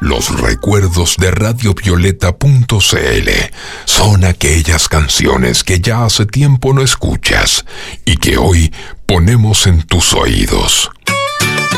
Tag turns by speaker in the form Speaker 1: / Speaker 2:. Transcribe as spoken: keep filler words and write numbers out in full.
Speaker 1: Los recuerdos de radio violeta punto c l son aquellas canciones que ya hace tiempo no escuchas y que hoy ponemos en tus oídos.